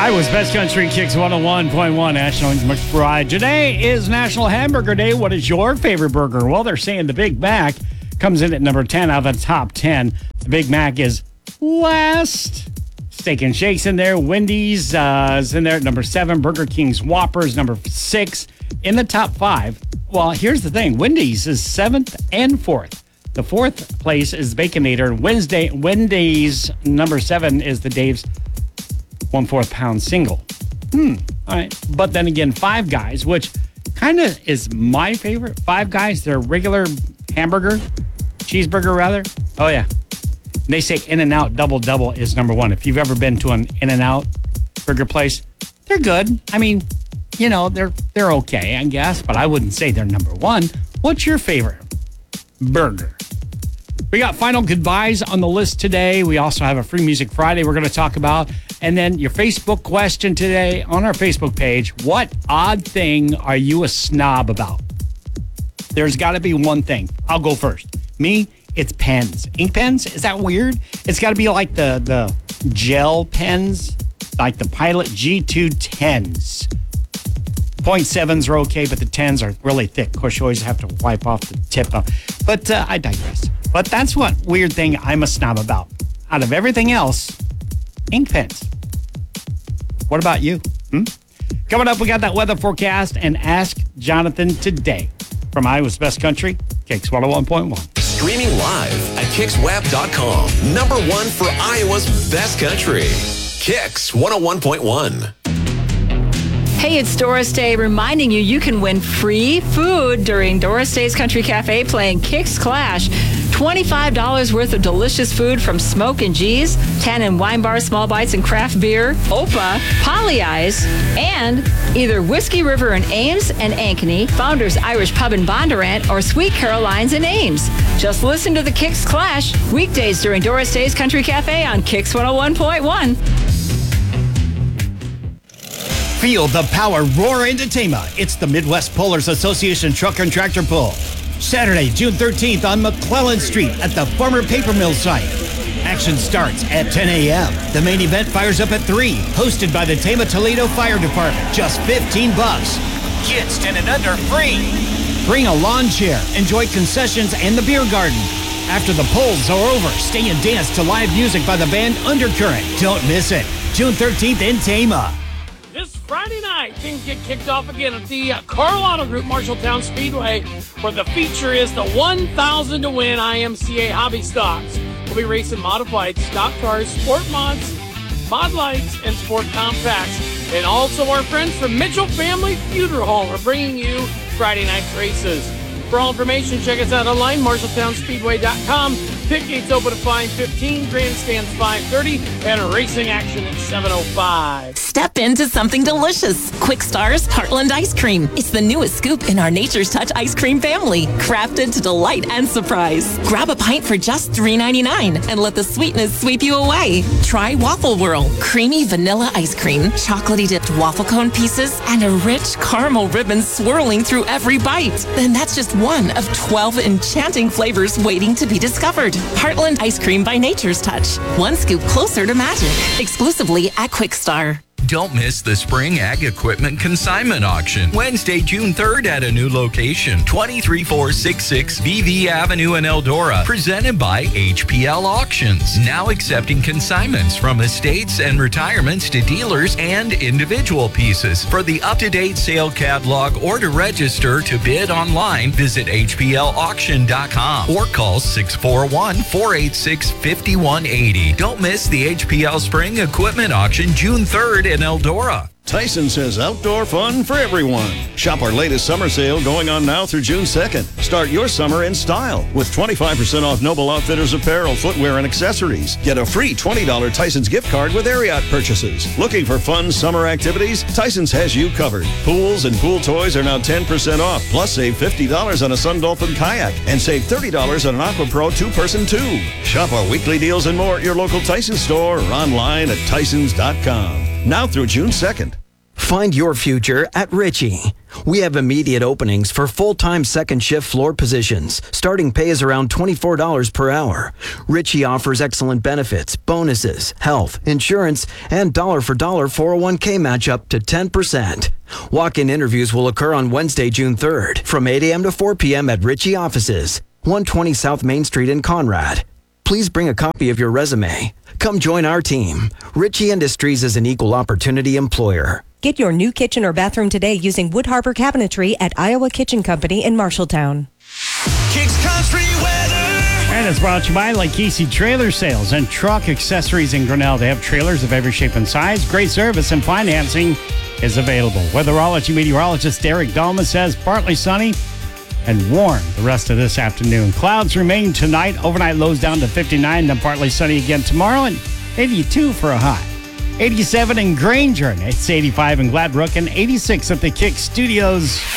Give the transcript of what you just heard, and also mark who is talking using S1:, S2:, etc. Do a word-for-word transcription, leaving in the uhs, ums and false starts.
S1: Iowa's Best Country Kicks one oh one point one National McBride. Today is National Hamburger Day. What is your favorite burger? Well, they're saying the Big Mac comes in at number ten out of the top ten. The Big Mac is last. Steak and Shake's in there. Wendy's uh, is in there at number seven. Burger King's Whoppers, number six. In the top five, well, here's the thing. Wendy's is seventh and fourth. The fourth place is Baconator. Wednesday, Wendy's number seven is the Dave's one-fourth pound single. Hmm. All right. But then again, Five Guys, which kind of is my favorite. Five Guys, their regular hamburger, cheeseburger rather. Oh, yeah. They say In-N-Out Double Double is number one. If you've ever been to an In-N-Out burger place, they're good. I mean, you know, they're they're okay, I guess, but I wouldn't say they're number one. What's your favorite burger? We got final goodbyes on the list today. We also have a Free Music Friday we're going to talk about. And then your Facebook question today on our Facebook page. What odd thing are you a snob about? There's got to be one thing. I'll go first. Me, it's pens. Ink pens? Is that weird? It's got to be like the, the gel pens, like the Pilot G two tens. point sevens are okay, but the tens are really thick. Of course, you always have to wipe off the tip. Of. But uh, I digress. But that's what weird thing I'm a snob about. Out of everything else, ink pens. What about you? Hmm? Coming up, we got that weather forecast and Ask Jonathan today. From Iowa's Best Country, Kicks one oh one point one.
S2: Streaming live at kicks web dot com. Number one for Iowa's Best Country. Kicks one oh one point one.
S3: Hey, it's Doris Day reminding you you can win free food during Doris Day's Country Cafe playing Kicks Clash. twenty-five dollars worth of delicious food from Smoke and G's, Tannin Wine Bar, Small Bites and Craft Beer, Opa, Polly Eyes, and either Whiskey River in Ames and Ankeny, Founders Irish Pub in Bondurant, or Sweet Caroline's in Ames. Just listen to the Kicks Clash weekdays during Doris Day's Country Cafe on Kicks one oh one point one.
S1: Feel the power roar into Tama. It's the Midwest Pullers Association Truck and Tractor Pull. Saturday, June thirteenth on McClellan Street at the former paper mill site. Action starts at ten a.m. The main event fires up at three, hosted by the Tama Toledo Fire Department. Just fifteen bucks. Kids ten and under free. Bring a lawn chair, enjoy concessions and the beer garden. After the polls are over, stay and dance to live music by the band Undercurrent. Don't miss it. June thirteenth in Tama.
S4: This Friday night, things get kicked off again at the uh, Carl Auto Group Marshalltown Speedway, where the feature is the one thousand to win I M C A Hobby Stocks. We'll be racing modified stock cars, sport mods, mod lights, and sport compacts. And also our friends from Mitchell Family Funeral Home are bringing you Friday night's races. For all information, check us out online, marshalltown speedway dot com. Pit gates open at five fifteen, grandstands five thirty, and racing action at seven oh five.
S5: Step into something delicious. Quick Star's Heartland Ice Cream. It's the newest scoop in our Nature's Touch ice cream family, crafted to delight and surprise. Grab a pint for just three ninety-nine and let the sweetness sweep you away. Try Waffle Whirl. Creamy vanilla ice cream, chocolatey dipped waffle cone pieces, and a rich caramel ribbon swirling through every bite. And that's just one of twelve enchanting flavors waiting to be discovered. Heartland Ice Cream by Nature's Touch. One scoop closer to magic. Exclusively at Quick Star.
S6: Don't miss the Spring Ag Equipment Consignment Auction, Wednesday, June third at a new location, twenty-three four six six V V Avenue in Eldora, presented by H P L Auctions. Now accepting consignments from estates and retirements to dealers and individual pieces. For the up-to-date sale catalog or to register to bid online, visit H P L auction dot com or call six four one, four eight six, five one eight zero. Don't miss the H P L Spring Equipment Auction, June third in Eldora.
S7: Tyson says outdoor fun for everyone. Shop our latest summer sale going on now through June second. Start your summer in style with twenty-five percent off Noble Outfitters apparel, footwear, and accessories. Get a free twenty dollars Tyson's gift card with Ariat purchases. Looking for fun summer activities? Tyson's has you covered. Pools and pool toys are now ten percent off. Plus, save fifty dollars on a Sun Dolphin kayak and save thirty dollars on an Aqua Pro two-person tube. Shop our weekly deals and more at your local Tyson store or online at tysons dot com. Now through June second.
S8: Find your future at Ritchie. We have immediate openings for full-time second shift floor positions. Starting pay is around twenty-four dollars per hour. Ritchie offers excellent benefits, bonuses, health, insurance, and dollar-for-dollar four oh one k match up to ten percent. Walk-in interviews will occur on Wednesday, June third from eight a.m. to four p.m. at Ritchie offices, one twenty South Main Street in Conrad. Please bring a copy of your resume. Come join our team. Ritchie Industries is an equal opportunity employer.
S9: Get your new kitchen or bathroom today using Wood Harbor Cabinetry at Iowa Kitchen Company in Marshalltown.
S10: Kicks Country Weather.
S1: And it's brought to you by Lakisi Trailer Sales and Truck Accessories in Grinnell. They have trailers of every shape and size. Great service and financing is available. Weatherology meteorologist Derek Dalma says partly sunny and warm the rest of this afternoon. Clouds remain tonight. Overnight lows down to fifty-nine, then partly sunny again tomorrow, and eighty-two for a high. eighty-seven in Granger, and it's eighty-five in Gladbrook, and eighty-six at the Kick Studios.